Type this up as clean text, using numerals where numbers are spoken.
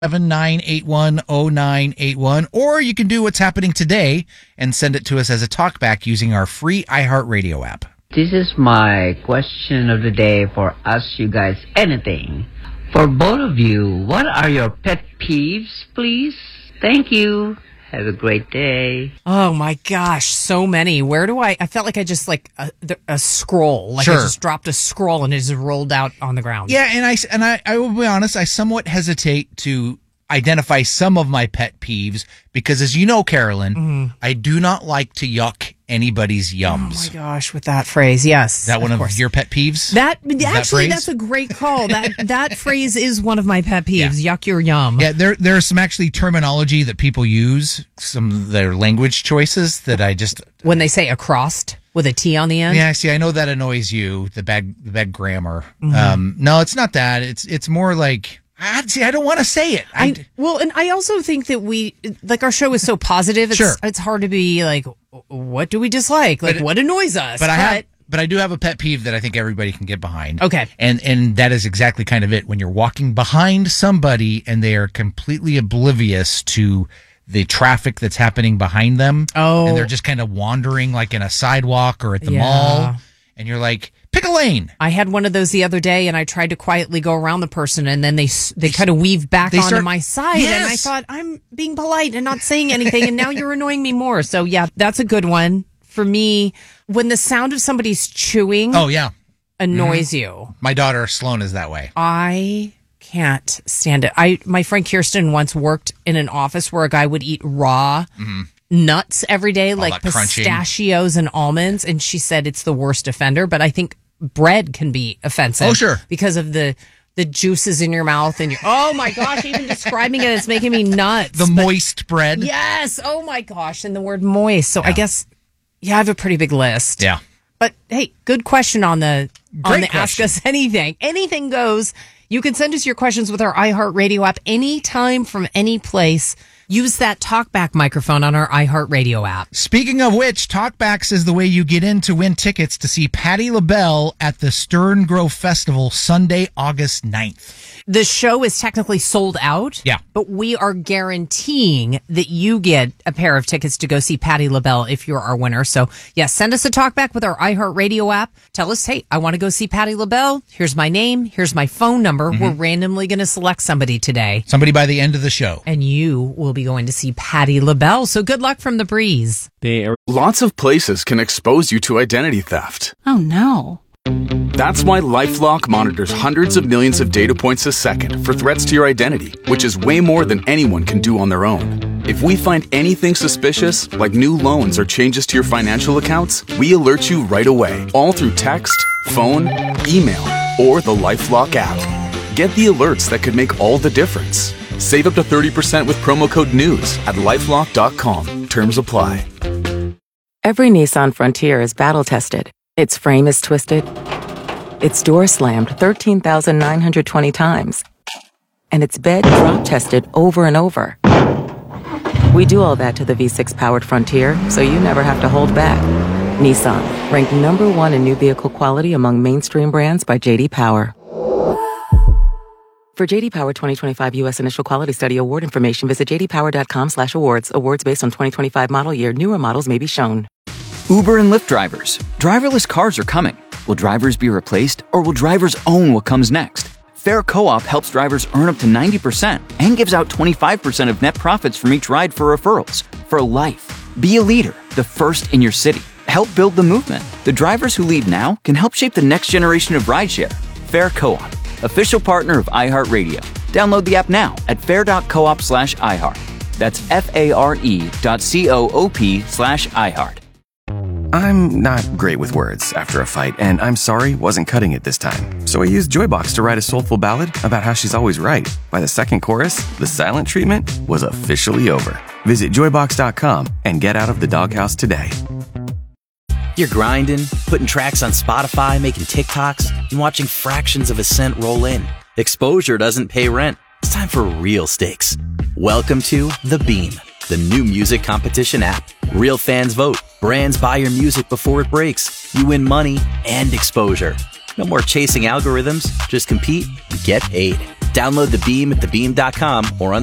9810981, or you can do what's happening today and send it to us as a talkback using our free iHeartRadio app. This is my question of the day for Ask You Guys Anything. For both of you, what are your pet peeves, please? Thank you. Have a great day. Oh my gosh, so many. Where do I felt like I just a scroll. Like Sure. I just dropped a scroll and it just rolled out on the ground. Yeah, and I will be honest, I somewhat hesitate to identify some of my pet peeves because, as you know, Carolyn, I do not like to yuck anybody's yums. Oh my gosh, with that phrase, yes. Is that one of your pet peeves? That's a great call. That phrase is one of my pet peeves. Yeah. Yuck your yum. Yeah, there's some actually terminology that people use, some of their language choices that I just... When they say acrost with a T on the end? Yeah, see, I know that annoys you, the bad grammar. No, it's not that. It's more like... I don't want to say it. And I also think that our show is so positive. It's hard to be like, what do we dislike? Like, what annoys us? But I do have a pet peeve that I think everybody can get behind. Okay. And that is exactly kind of it. When you're walking behind somebody and they are completely oblivious to the traffic that's happening behind them. Oh. And they're just kind of wandering like in a sidewalk or at the mall. And you're like, pick a lane. I had one of those the other day, and I tried to quietly go around the person, and then they kind of weave back onto my side, and I thought, I'm being polite and not saying anything, and now you're annoying me more. So, yeah, that's a good one. For me, when the sound of somebody's chewing annoys you. My daughter, Sloan, is that way. I can't stand it. My friend Kirsten once worked in an office where a guy would eat raw nuts every day, like pistachios and almonds, and she said it's the worst offender. But I think bread can be offensive. Oh, sure. Because of the juices in your mouth and oh my gosh, even describing it is making me nuts. Moist bread. Yes. Oh my gosh. And the word moist. So I guess, I have a pretty big list. Yeah. But hey, good question on the question. Ask Us Anything. Anything goes. You can send us your questions with our iHeartRadio app anytime from any place. Use that TalkBack microphone on our iHeartRadio app. Speaking of which, TalkBacks is the way you get in to win tickets to see Patti LaBelle at the Stern Grove Festival Sunday, August 9th. The show is technically sold out. Yeah. But we are guaranteeing that you get a pair of tickets to go see Patti LaBelle if you're our winner. So, send us a TalkBack with our iHeartRadio app. Tell us, hey, I want to go see Patti LaBelle. Here's my name. Here's my phone number. We're randomly going to select somebody today. Somebody by the end of the show. And you will be going to see Patti LaBelle. So good luck from the breeze. Lots of places can expose you to identity theft. Oh, no. That's why LifeLock monitors hundreds of millions of data points a second for threats to your identity, which is way more than anyone can do on their own. If we find anything suspicious, like new loans or changes to your financial accounts, we alert you right away, all through text, phone, email, or the LifeLock app. Get the alerts that could make all the difference. Save up to 30% with promo code NEWS at LifeLock.com. Terms apply. Every Nissan Frontier is battle-tested. Its frame is twisted. Its door slammed 13,920 times. And its bed drop-tested over and over. We do all that to the V6-powered Frontier, so you never have to hold back. Nissan, ranked #1 in new vehicle quality among mainstream brands by J.D. Power. For J.D. Power 2025 U.S. Initial Quality Study award information, visit jdpower.com/awards. Awards based on 2025 model year. Newer models may be shown. Uber and Lyft drivers. Driverless cars are coming. Will drivers be replaced, or will drivers own what comes next? Fair Co-op helps drivers earn up to 90% and gives out 25% of net profits from each ride for referrals. For life. Be a leader, the first in your city. Help build the movement. The drivers who lead now can help shape the next generation of rideshare. Fair Co-op. Official partner of iHeartRadio. Download the app now at fair.coop/iHeart. That's FARE.coop/iHeart. I'm not great with words after a fight, and I'm sorry wasn't cutting it this time. So I used Joybox to write a soulful ballad about how she's always right. By the second chorus, the silent treatment was officially over. Visit joybox.com and get out of the doghouse today. You're grinding, putting tracks on Spotify, making TikToks, and watching fractions of a cent roll in. Exposure doesn't pay rent. It's time for real stakes. Welcome to The Beam, the new music competition app. Real fans vote. Brands buy your music before it breaks. You win money and exposure. No more chasing algorithms. Just compete and get paid. Download the Beam at thebeam.com or on